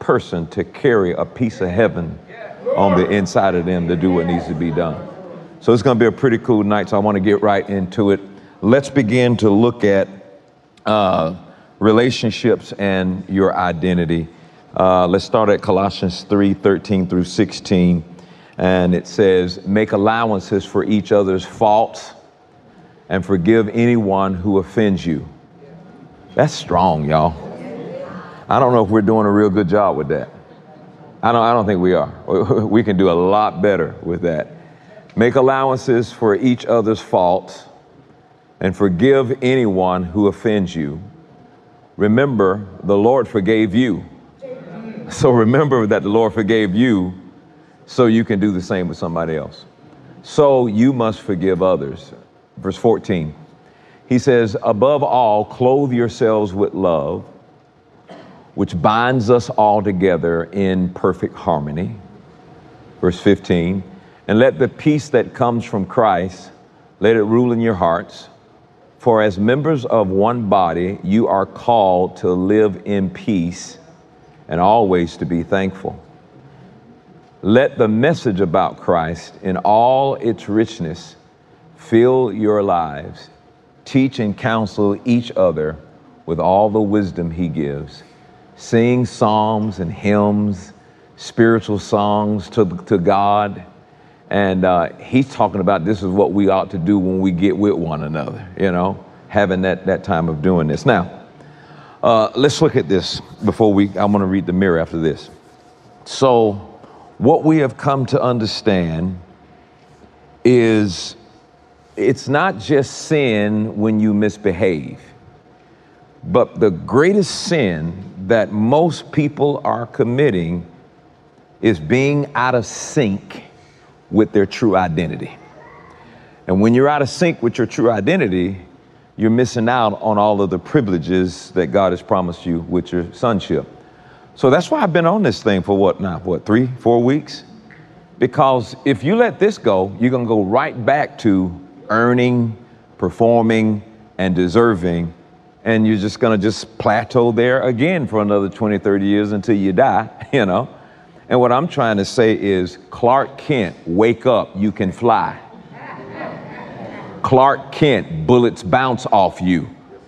person to carry a piece of heaven on the inside of them to do what needs to be done. So it's going to be a pretty cool night, so I want to get right into it. Let's begin to look at relationships and your identity. Let's start at Colossians 3:13 through 16. And it says, make allowances for each other's faults and forgive anyone who offends you. That's strong, y'all. I don't know if we're doing a real good job with that. I don't think we are. We can do a lot better with that. Make allowances for each other's faults and forgive anyone who offends you. Remember, the Lord forgave you. So remember that the Lord forgave you so you can do the same with somebody else. So you must forgive others. Verse 14, he says, above all, clothe yourselves with love, which binds us all together in perfect harmony. Verse 15, and let the peace that comes from Christ, let it rule in your hearts. For as members of one body, you are called to live in peace and always to be thankful. Let the message about Christ in all its richness fill your lives. Teach and counsel each other with all the wisdom he gives. Sing psalms and hymns, spiritual songs to God. And he's talking about this is what we ought to do when we get with one another, you know, having that time of doing this. Now, let's look at this before I'm going to read the mirror after this. So what we have come to understand is it's not just sin when you misbehave, but the greatest sin that most people are committing is being out of sync with their true identity. And when you're out of sync with your true identity, you're missing out on all of the privileges that God has promised you with your sonship. So that's why I've been on this thing for 3-4 weeks? Because if you let this go, you're going to go right back to earning, performing, and deserving. And you're just going to just plateau there again for another 20, 30 years until you die, you know. And what I'm trying to say is, Clark Kent, wake up, you can fly. Clark Kent, bullets bounce off you.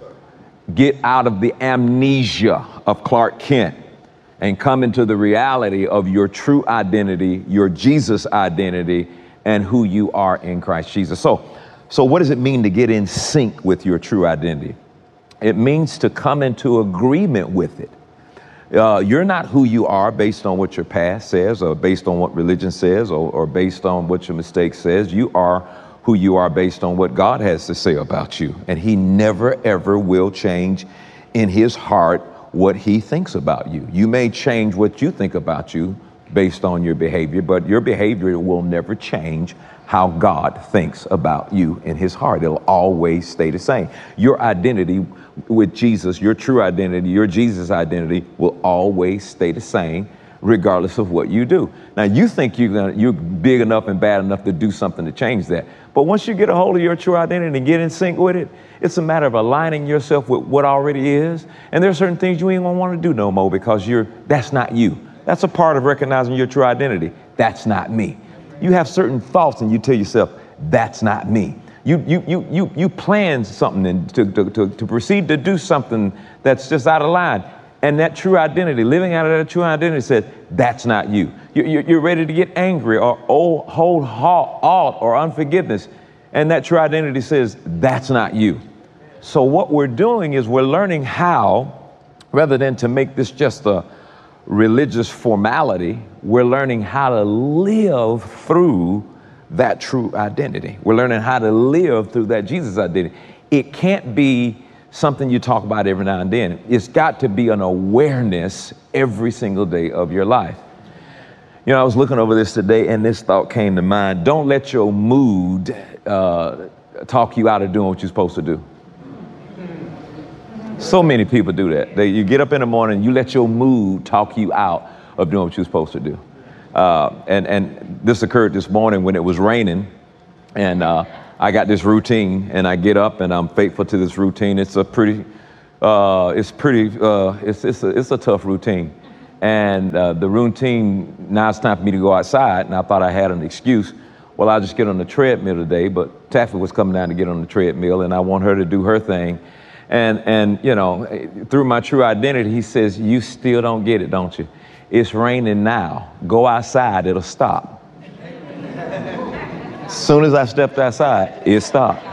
Get out of the amnesia of Clark Kent and come into the reality of your true identity, your Jesus identity, and who you are in Christ Jesus. So what does it mean to get in sync with your true identity? It means to come into agreement with it. You're not who you are based on what your past says or based on what religion says or based on what your mistake says. You are who you are based on what God has to say about you. And he never, ever will change in his heart what he thinks about you. You may change what you think about you based on your behavior, but your behavior will never change how God thinks about you in his heart. It'll always stay the same. Your identity with Jesus, your true identity, your Jesus identity will always stay the same regardless of what you do. Now, you think you're big enough and bad enough to do something to change that. But once you get a hold of your true identity and get in sync with it, it's a matter of aligning yourself with what already is. And there are certain things you ain't gonna want to do no more because that's not you. That's a part of recognizing your true identity. That's not me. You have certain thoughts and you tell yourself, that's not me. You plan something and to proceed to do something that's just out of line. And that true identity, living out of that true identity says, that's not you. You're ready to get angry or hold alt or unforgiveness. And that true identity says, that's not you. So what we're doing is we're learning how, rather than to make this just a religious formality, we're learning how to live through that true identity. We're learning how to live through that Jesus identity. It can't be something you talk about every now and then. It's got to be an awareness every single day of your life. You know, I was looking over this today and this thought came to mind. Don't let your mood talk you out of doing what you're supposed to do. So many people do that. You get up in the morning, you let your mood talk you out of doing what you're supposed to do. And this occurred this morning when it was raining, and I got this routine, and I get up and I'm faithful to this routine. It's a tough routine. And the routine, now it's time for me to go outside, and I thought I had an excuse. Well, I'll just get on the treadmill today, but Taffy was coming down to get on the treadmill, and I want her to do her thing. And you know, through my true identity, he says, you still don't get it, don't you? It's raining now. Go outside, it'll stop. As soon as I stepped outside, it stopped.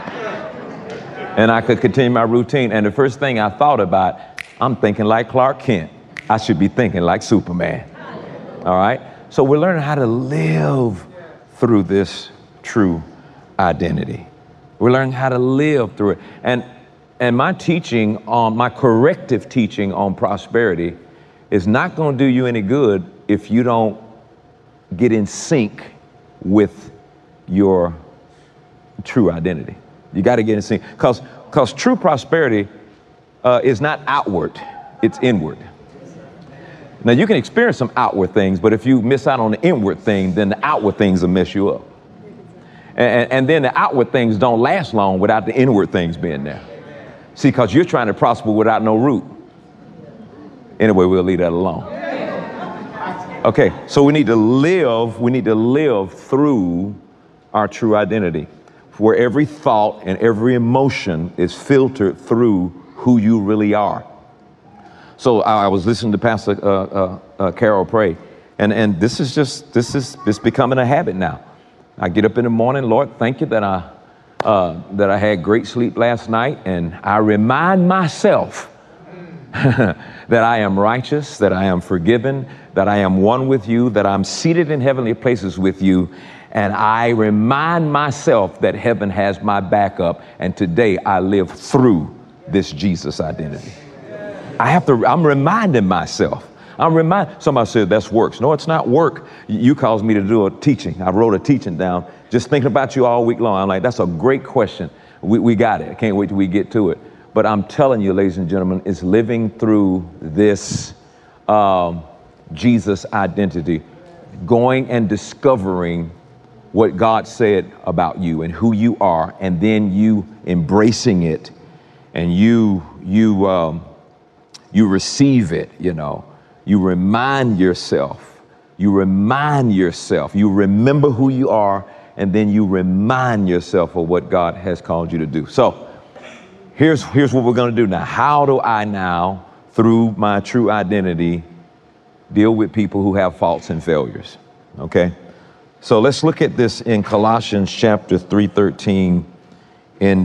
And I could continue my routine. And the first thing I thought about, I'm thinking like Clark Kent. I should be thinking like Superman. All right? So we're learning how to live through this true identity. We're learning how to live through it. And my teaching on, my corrective teaching on prosperity is not going to do you any good if you don't get in sync with your true identity. You got to get in sync, because true prosperity is not outward, it's inward. Now, you can experience some outward things, but if you miss out on the inward thing, then the outward things will mess you up. And then the outward things don't last long without the inward things being there. See, because you're trying to prosper without no root. Anyway, we'll leave that alone. Okay, so we need to live through our true identity, where every thought and every emotion is filtered through who you really are. So I was listening to Pastor Carol pray, and this is becoming a habit now. I get up in the morning, Lord, thank you that I had great sleep last night, and I remind myself that I am righteous, that I am forgiven, that I am one with you, that I'm seated in heavenly places with you, and I remind myself that heaven has my backup, and today I live through this Jesus identity. I'm reminding myself. Somebody said that's works. No, it's not work. You caused me to do a teaching. I wrote a teaching down, just thinking about you all week long. I'm like, that's a great question. We got it. I can't wait till we get to it. But I'm telling you, ladies and gentlemen, it's living through this Jesus identity, going and discovering what God said about you and who you are, and then you embracing it, and you receive it, you know. You remind yourself, you remember who you are, and then you remind yourself of what God has called you to do. So here's what we're going to do now. How do I now, through my true identity, deal with people who have faults and failures? Okay. So let's look at this in Colossians chapter 3:13 in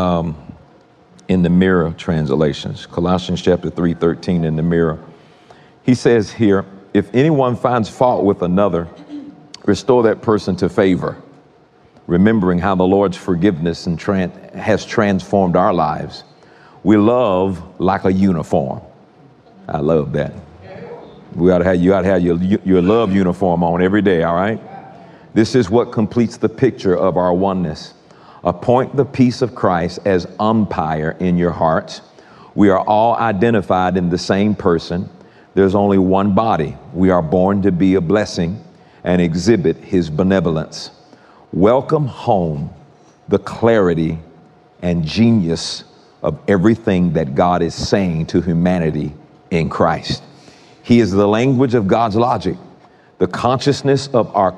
the Mirror translations. Colossians chapter 3:13 in the Mirror. He says here, if anyone finds fault with another, restore that person to favor, remembering how the Lord's forgiveness has transformed our lives. We love like a uniform. I love that. You ought to have your love uniform on every day, all right? This is what completes the picture of our oneness. Appoint the peace of Christ as umpire in your hearts. We are all identified in the same person. There's only one body. We are born to be a blessing and exhibit his benevolence. Welcome home the clarity and genius of everything that God is saying to humanity in Christ. He is the language of God's logic. The consciousness of our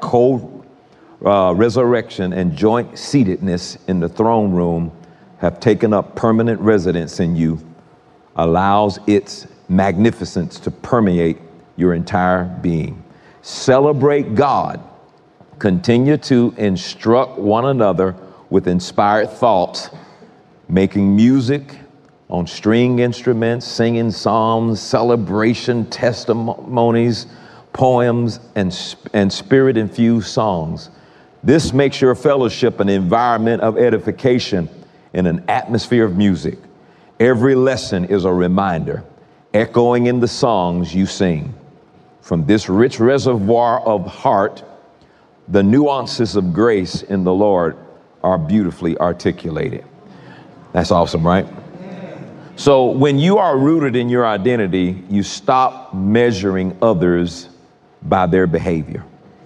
resurrection and joint seatedness in the throne room have taken up permanent residence in you, allows its magnificence to permeate your entire being. Celebrate God. Continue to instruct one another with inspired thoughts, making music on string instruments, singing psalms, celebration, testimonies, poems, and spirit-infused songs. This makes your fellowship an environment of edification in an atmosphere of music. Every lesson is a reminder, echoing in the songs you sing. From this rich reservoir of heart, the nuances of grace in the Lord are beautifully articulated. That's awesome, right? So when you are rooted in your identity, you stop measuring others by their behavior.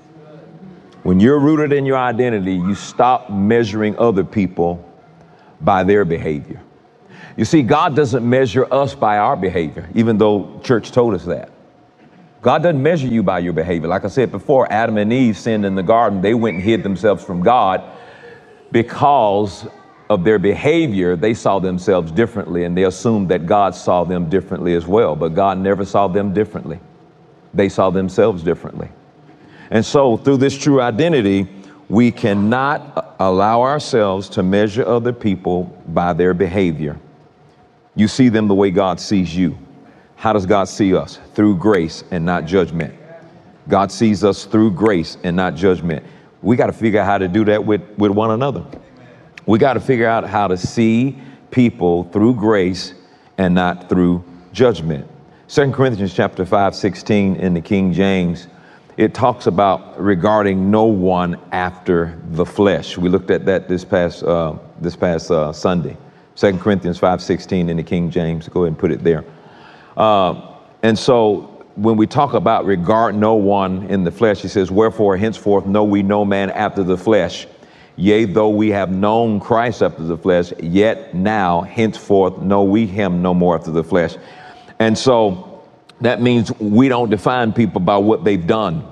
When you're rooted in your identity, you stop measuring other people by their behavior. You see, God doesn't measure us by our behavior, even though church told us that. God doesn't measure you by your behavior. Like I said before, Adam and Eve sinned in the garden. They went and hid themselves from God because of their behavior. They saw themselves differently, and they assumed that God saw them differently as well. But God never saw them differently. They saw themselves differently. And so through this true identity, we cannot allow ourselves to measure other people by their behavior. You see them the way God sees you. How does God see us? Through grace and not judgment. God sees us through grace and not judgment. We got to figure out how to do that with one another. We got to figure out how to see people through grace and not through judgment. 2 Corinthians chapter 5:16 in the King James, it talks about regarding no one after the flesh. We looked at that this past Sunday. 2 Corinthians 5:16 in the King James. Go ahead and put it there. And so when we talk about regard no one in the flesh, he says, wherefore henceforth know we no man after the flesh. Yea, though we have known Christ after the flesh, yet now henceforth know we him no more after the flesh. And so that means we don't define people by what they've done.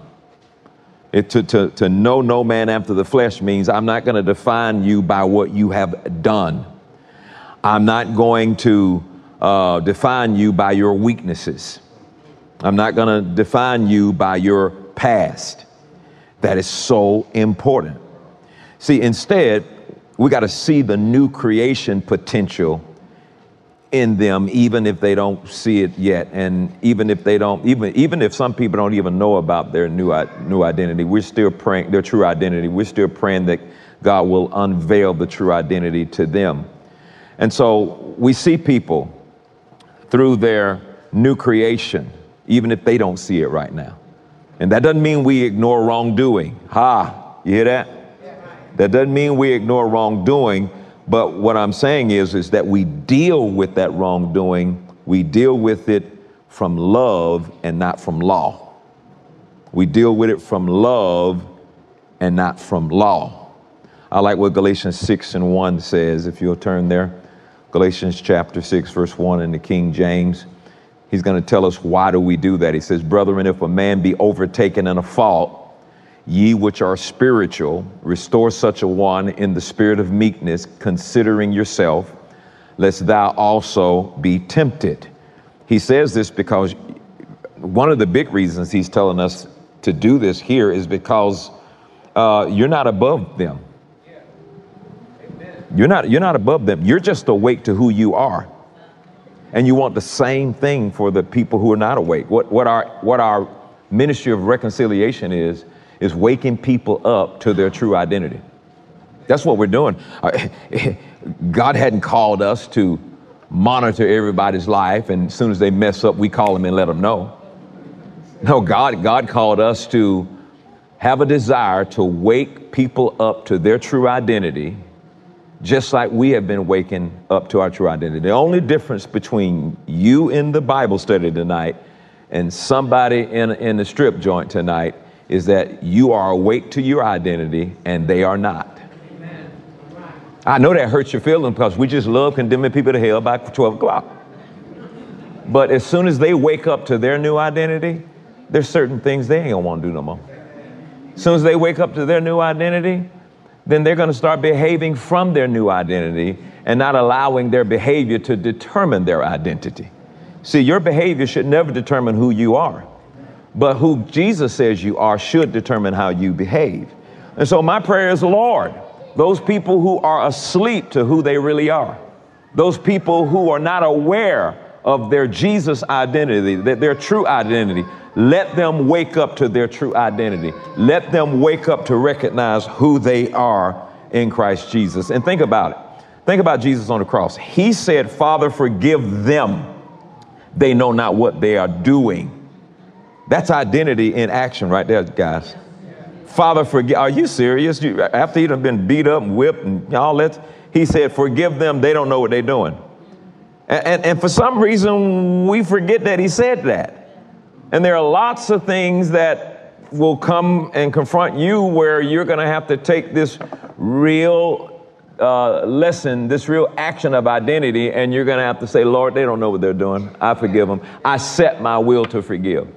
To know no man after the flesh means I'm not going to define you by what you have done. I'm not going to define you by your weaknesses. I'm not going to define you by your past. That is so important. See, instead, we got to see the new creation potential in them, even if they don't see it yet. And even if they don't, even if some people don't even know about their new identity, we're still praying their true identity. We're still praying that God will unveil the true identity to them. And so we see people through their new creation, even if they don't see it right now. And that doesn't mean we ignore wrongdoing. You hear that? That doesn't mean we ignore wrongdoing. But what I'm saying is that we deal with that wrongdoing. We deal with it from love and not from law. We deal with it from love and not from law. I like what Galatians 6:1 says, if you'll turn there. Galatians chapter 6, verse 1 in the King James. He's going to tell us why do we do that. He says, brethren, if a man be overtaken in a fault, ye which are spiritual, restore such a one in the spirit of meekness, considering yourself, lest thou also be tempted. He says this because one of the big reasons he's telling us to do this here is because you're not above them. You're not above them. You're just awake to who you are. And you want the same thing for the people who are not awake. What our ministry of reconciliation is waking people up to their true identity. That's what we're doing. God hadn't called us to monitor everybody's life, and as soon as they mess up, we call them and let them know. No, God called us to have a desire to wake people up to their true identity, just like we have been waking up to our true identity. The only difference between you in the Bible study tonight and somebody in the strip joint tonight is that you are awake to your identity and they are not. Amen. I know that hurts your feelings because we just love condemning people to hell by 12 o'clock. But as soon as they wake up to their new identity, there's certain things they ain't gonna want to do no more. As soon as they wake up to their new identity, then they're going to start behaving from their new identity and not allowing their behavior to determine their identity. See, your behavior should never determine who you are, but who Jesus says you are should determine how you behave. And so my prayer is, Lord, those people who are asleep to who they really are, those people who are not aware of their Jesus identity, their true identity, let them wake up to their true identity. Let them wake up to recognize who they are in Christ Jesus. And think about it. Think about Jesus on the cross. He said, Father, forgive them. They know not what they are doing. That's identity in action right there, guys. Father, forgive. Are you serious? After he'd have been beat up and whipped and all that, he said, forgive them. They don't know what they're doing. And for some reason, we forget that he said that. And there are lots of things that will come and confront you where you're going to have to take this real lesson, this real action of identity, and you're going to have to say, Lord, they don't know what they're doing. I forgive them. I set my will to forgive.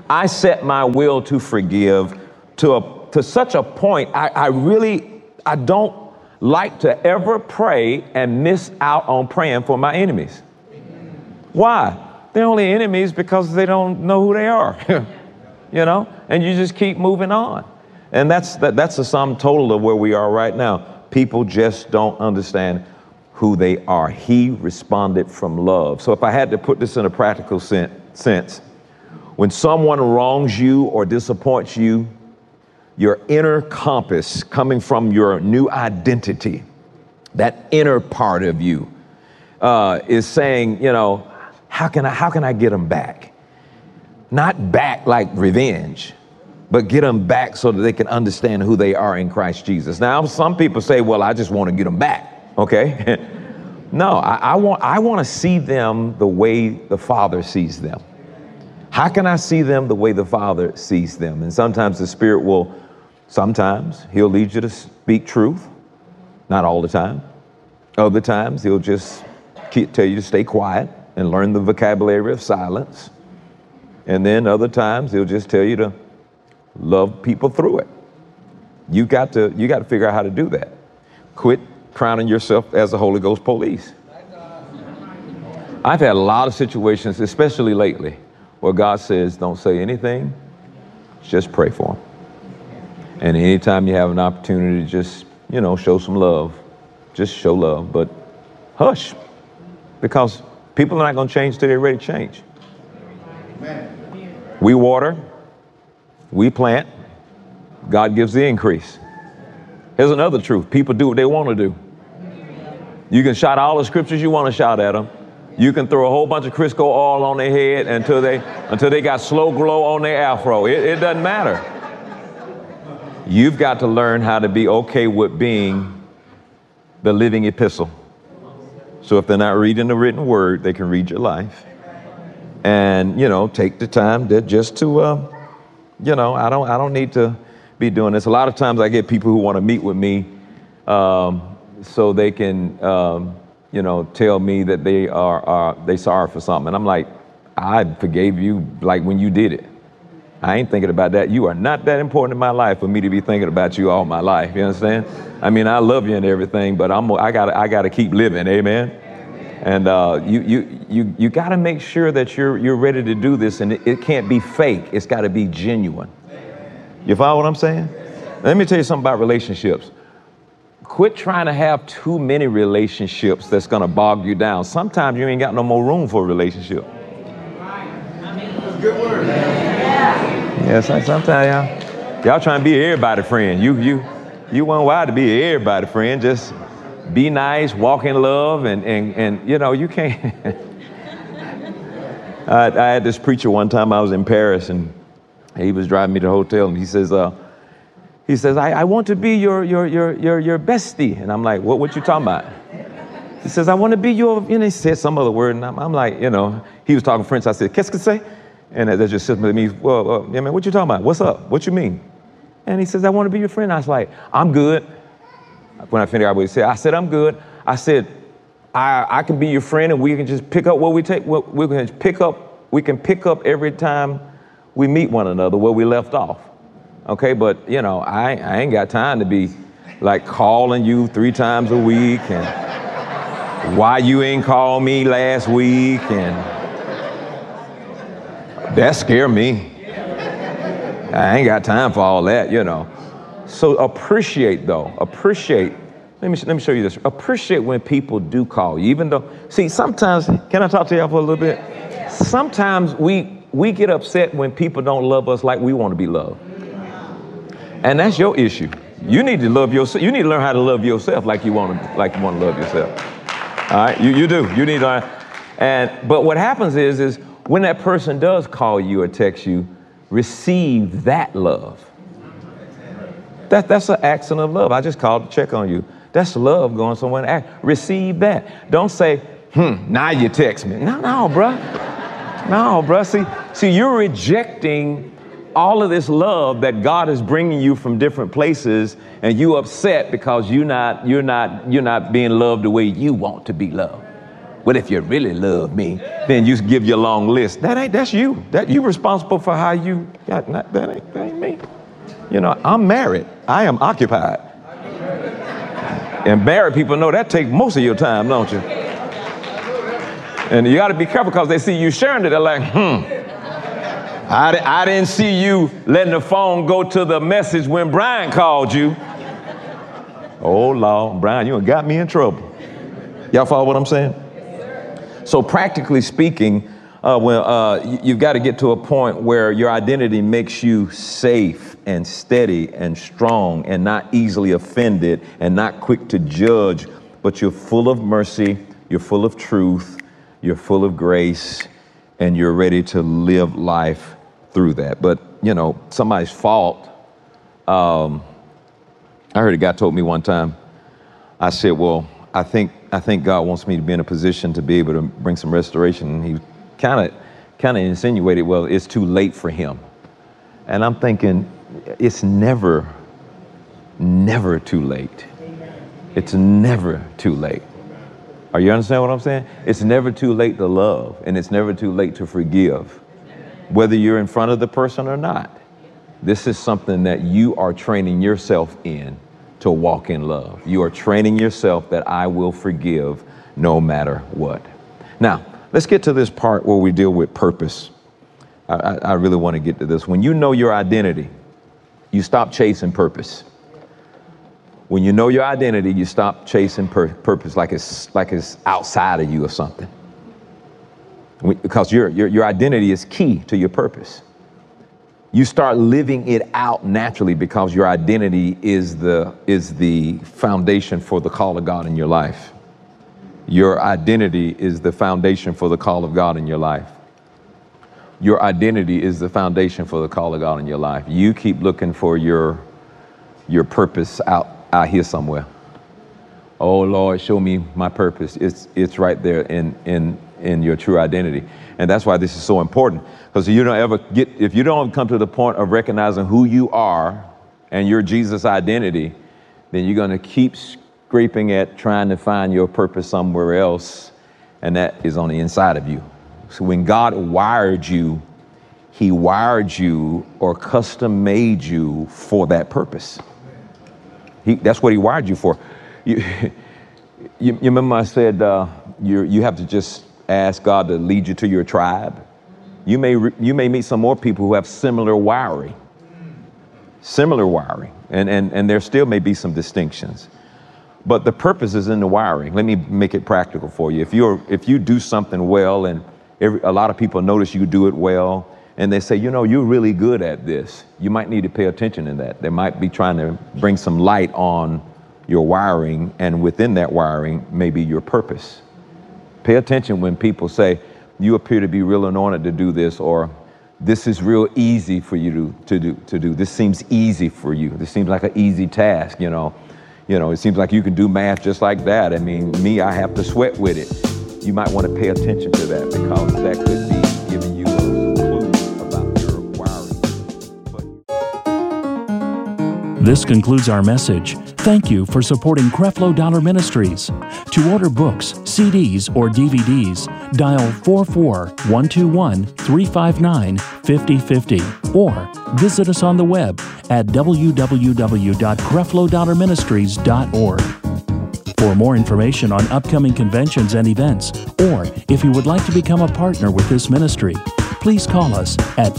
I set my will to forgive to such a point. I don't like to ever pray and miss out on praying for my enemies. Why? They're only enemies because they don't know who they are, you know, and you just keep moving on. And that's the sum total of where we are right now. People just don't understand who they are. He responded from love. So if I had to put this in a practical sense, when someone wrongs you or disappoints you, your inner compass coming from your new identity, that inner part of you is saying, you know, how can I get them back? Not back like revenge, but get them back so that they can understand who they are in Christ Jesus. Now, some people say, well, I just want to get them back. Okay. No, I want to see them the way the Father sees them. How can I see them the way the Father sees them? And sometimes the Spirit sometimes he'll lead you to speak truth. Not all the time. Other times he'll just tell you to stay quiet and learn the vocabulary of silence. And then other times he'll just tell you to love people through it. You got to figure out how to do that. Quit crowning yourself as the Holy Ghost police. I've had a lot of situations, especially lately, where God says, don't say anything, just pray for them. And anytime you have an opportunity to just, you know, show some love, just show love, but hush, because people are not going to change till they're ready to change. We water, we plant, God gives the increase. Here's another truth. People do what they want to do. You can shout all the scriptures you want to shout at them. You can throw a whole bunch of Crisco oil on their head until they got slow glow on their afro. It doesn't matter. You've got to learn how to be okay with being the living epistle. So if they're not reading the written word, they can read your life. And, you know, take the time I don't need to be doing this. A lot of times I get people who want to meet with me so they can, tell me that they sorry for something. And I'm like, I forgave you like when you did it. I ain't thinking about that. You are not that important in my life for me to be thinking about you all my life. You understand? I mean, I love you and everything, but I gotta keep living. Amen. And you got to make sure that you're ready to do this, and it can't be fake. It's got to be genuine. You follow what I'm saying? Let me tell you something about relationships. Quit trying to have too many relationships that's going to bog you down. Sometimes you ain't got no more room for a relationship. That's a good word. Yeah, sometimes y'all trying to be everybody's friend. You want wild to be everybody's friend. Just be nice, walk in love, and you know, you can't. I had this preacher one time. I was in Paris, and he was driving me to the hotel, and he says, I want to be your bestie. And I'm like, what you talking about? He says, I want to be your, he said some other word, and I'm like, he was talking French. I said, qu'est-ce que c'est? And that just said to me, well, yeah, man, what you talking about? What's up? What you mean? And he says, I want to be your friend. I was like, I'm good. When I finished, I said, I'm good. I said, I can be your friend, and we can just pick up we can pick up every time we meet one another where we left off. Okay, but I ain't got time to be like calling you 3 times a week and why you ain't called me last week, and that scare me. I ain't got time for all that, So appreciate. Let me show you this. Appreciate when people do call you, even though, sometimes, can I talk to y'all for a little bit? Sometimes we get upset when people don't love us like we want to be loved. And that's your issue. You need to love yourself. You need to learn how to love yourself like you want to love yourself. All right, you do. You need to learn. But what happens is when that person does call you or text you, receive that love. That's an action of love. I just called to check on you. That's love going somewhere and act. Receive that. Don't say, now you text me. No, bruh. No, bruh. See, you're rejecting all of this love that God is bringing you from different places, and you upset because you're not being loved the way you want to be loved. Well, if you really love me, then you give your long list. That's you. That you responsible for how you got, that ain't me. You know, I'm married. I am occupied. And married people know that takes most of your time, don't you? And you got to be careful because they see you sharing it. They're like, I didn't see you letting the phone go to the message when Brian called you. Oh, Lord, Brian, you done got me in trouble. Y'all follow what I'm saying? So practically speaking, you've got to get to a point where your identity makes you safe and steady and strong and not easily offended and not quick to judge, but you're full of mercy, you're full of truth, you're full of grace, and you're ready to live life through that. But, you know, somebody's fault. I heard a guy told me one time, I said, well, I think God wants me to be in a position to be able to bring some restoration. And he kind of insinuated, well, it's too late for him. And I'm thinking, it's never too late. It's never too late. Are you understand what I'm saying? It's never too late to love, and it's never too late to forgive, whether you're in front of the person or not. This is something that you are training yourself in to walk in love. You are training yourself that I will forgive no matter what. Now, let's get to this part where we deal with purpose. I really want to get to this. When you know your identity, you stop chasing purpose. When you know your identity, you stop chasing purpose like it's outside of you or something. Because your identity is key to your purpose. You start living it out naturally because your identity is the foundation for the call of God in your life. Your identity is the foundation for the call of God in your life. Your identity is the foundation for the call of God in your life. You keep looking for your purpose out here somewhere. Oh Lord, show me my purpose. It's right there in your true identity. And that's why this is so important. Because if you don't come to the point of recognizing who you are and your Jesus identity, then you're going to keep scraping at trying to find your purpose somewhere else. And that is on the inside of you. So when God wired you, he wired you or custom made you for that purpose. That's what he wired you for. You remember I said you have to just ask God to lead you to your tribe. You may meet some more people who have similar wiring, and there still may be some distinctions. But the purpose is in the wiring. Let me make it practical for you. If you do something well, and a lot of people notice you do it well, and they say, you know, you're really good at this, you might need to pay attention to that. They might be trying to bring some light on your wiring, and within that wiring, maybe your purpose. Pay attention when people say, you appear to be real anointed to do this, or this is real easy for you to do. This seems easy for you. This seems like an easy task, you know. It seems like you can do math just like that. I mean, I have to sweat with it. You might want to pay attention to that because that could be giving you a clue about your wiring. This concludes our message. Thank you for supporting Creflo Dollar Ministries. To order books, CDs, or DVDs, dial 44121-359-5050 or visit us on the web at www.creflodollarministries.org. For more information on upcoming conventions and events, or if you would like to become a partner with this ministry, please call us at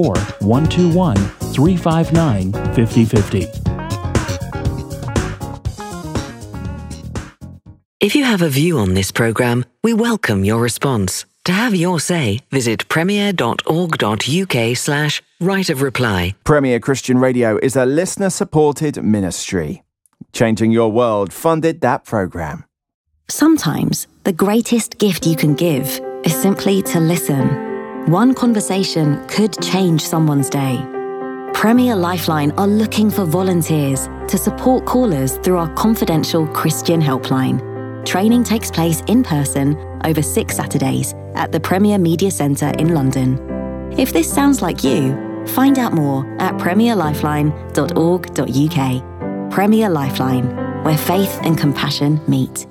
44121-359-5050. If you have a view on this program, we welcome your response. To have your say, visit premier.org.uk/right of reply. Premier Christian Radio is a listener-supported ministry. Changing Your World funded that program. Sometimes the greatest gift you can give is simply to listen. One conversation could change someone's day. Premier Lifeline are looking for volunteers to support callers through our confidential Christian helpline. Training takes place in person over 6 Saturdays at the Premier Media Centre in London. If this sounds like you, find out more at premierlifeline.org.uk. Premier Lifeline, where faith and compassion meet.